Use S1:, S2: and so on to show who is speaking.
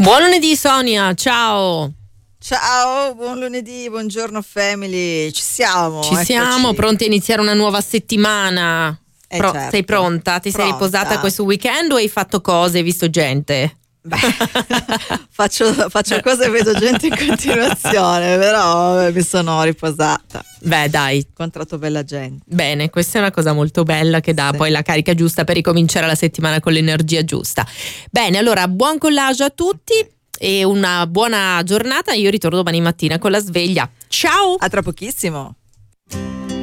S1: Buon lunedì Sonia, ciao.
S2: Ciao, buon lunedì, buongiorno family, ci siamo.
S1: Ci siamo, pronti a iniziare una nuova settimana.
S2: Certo.
S1: Sei pronta? Ti sei riposata questo weekend o hai fatto cose, hai visto gente?
S2: Beh, faccio cose e vedo gente in continuazione, però mi sono riposata.
S1: Beh, dai.
S2: Ho incontrato bella gente.
S1: Bene, questa è una cosa molto bella che dà poi la carica giusta per ricominciare la settimana con l'energia giusta. Bene, allora buon collage a tutti e una buona giornata. Io ritorno domani mattina con la sveglia. Ciao!
S2: A tra pochissimo.